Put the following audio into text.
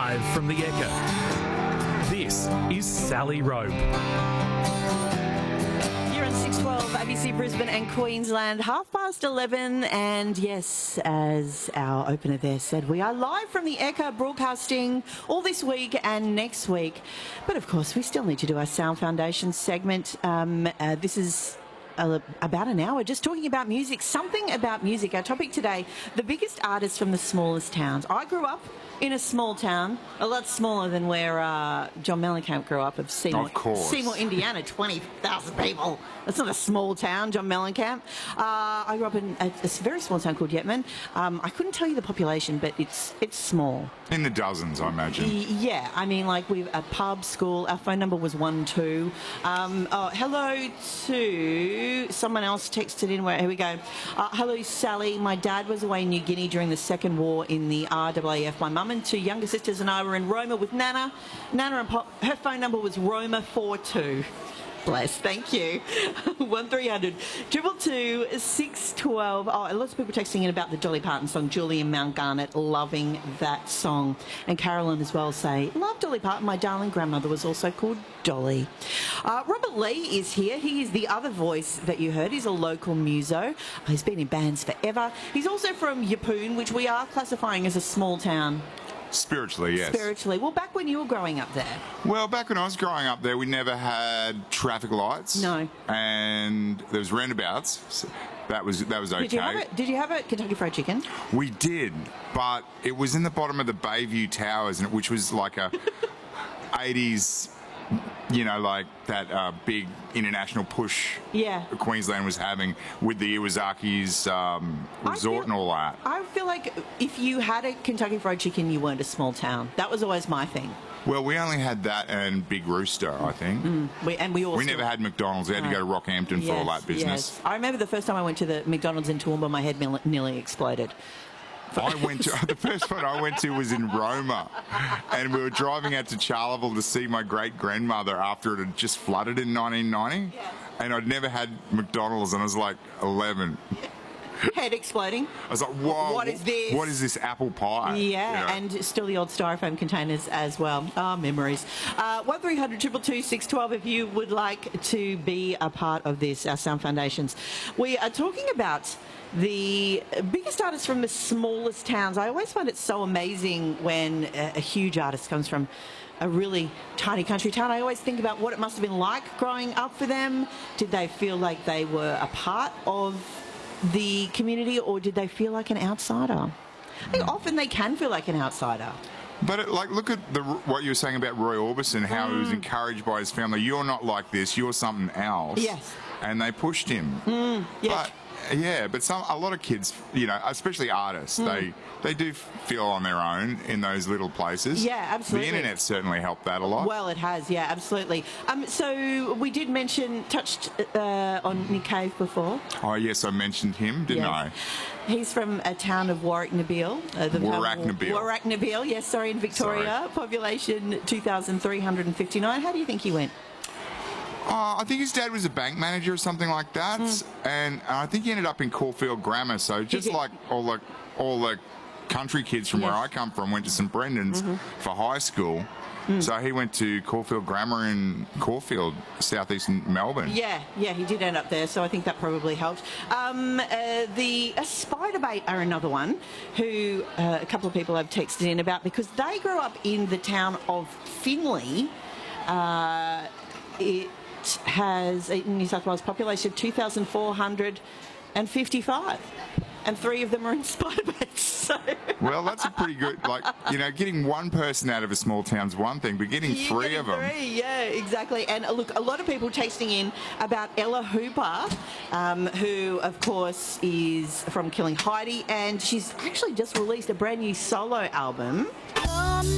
Live from the Echo, this is Sally Robe. You're on 612 ABC Brisbane and Queensland, 11:30, and yes, as our opener there said, we are live from the Echo, broadcasting all this week and next week. But of course, we still need to do our Sound Foundation segment. This is about an hour just talking about music, something about music. Our topic today, the biggest artists from the smallest towns. I grew up in a small town, a lot smaller than where John Mellencamp grew up, of Seymour, Indiana, 20,000 people. That's not a small town, John Mellencamp. I grew up in a very small town called Yetman. I couldn't tell you the population, but it's small. In the dozens, I imagine. Yeah, I mean, like, we've a pub, school. Our phone number was 12. Hello to someone else texted in. Here we go. Hello, Sally. My dad was away in New Guinea during the Second War in the RAAF. My mum and two younger sisters and I were in Roma with Nana. Nana and Pop. Her phone number was Roma42. Bless, thank you. 1300 222 612. Oh, lots of people texting in about the Dolly Parton song. Julie in Mount Garnet, loving that song. And Carolyn as well say, love Dolly Parton. My darling grandmother was also called Dolly. Robert Lee is here. He is the other voice that you heard. He's a local muso. He's been in bands forever. He's also from Yeppoon, which we are classifying as a small town. Spiritually, yes. Spiritually. Well, back when you were growing up there. Well, back when I was growing up there, we never had traffic lights. No. And there was roundabouts. So that was okay. Did you have a Kentucky Fried Chicken? We did, but it was in the bottom of the Bayview Towers, which was like a 80s, you know, like that big international push Queensland was having with the Iwasaki's resort and all that. I feel like if you had a Kentucky Fried Chicken, you weren't a small town. That was always my thing. Well, we only had that and Big Rooster, I think. We never had McDonald's. We had to go to Rockhampton for all that business. Yes. I remember the first time I went to the McDonald's in Toowoomba, my head nearly exploded. The first one I went to was in Roma, and we were driving out to Charleville to see my great-grandmother after it had just flooded in 1990, and I'd never had McDonald's, and I was like 11. Head exploding. I was like, whoa, what is this? What is this apple pie? Yeah, and still the old styrofoam containers as well. Memories. 1300 222 612 if you would like to be a part of this, our Sound Foundations. We are talking about the biggest artists from the smallest towns. I always find it so amazing when a huge artist comes from a really tiny country town. I always think about what it must have been like growing up for them. Did they feel like they were a part of the community, or did they feel like an outsider? I think often they can feel like an outsider. But look at what you were saying about Roy Orbison, how he was encouraged by his family. You're not like this. You're something else. Yes. And they pushed him. Yes. But a lot of kids, you know, especially artists, they do feel on their own in those little places. Yeah, absolutely. The internet certainly helped that a lot. Well, it has, yeah, absolutely. So we did touched on Nick Cave before. Oh, yes, I mentioned him, didn't I? He's from a town of Warracknabeal. Warracknabeal, yes, sorry, in Victoria. Sorry. Population 2,359. How do you think he went? I think his dad was a bank manager or something like that, and I think he ended up in Caulfield Grammar. So just like all the country kids from where I come from went to St Brendan's for high school. So he went to Caulfield Grammar in Caulfield, southeastern Melbourne. Yeah, he did end up there, so I think that probably helped. The Spiderbait are another one who a couple of people have texted in about, because they grew up in the town of Finley. It has a New South Wales population of 2,455, and 3 of them are in Spiderbaits. So. Well, that's a pretty good, getting one person out of a small town's one thing, but getting 3 of them. 3, yeah, exactly. And look, a lot of people texting in about Ella Hooper, who, of course, is from Killing Heidi, and she's actually just released a brand new solo album.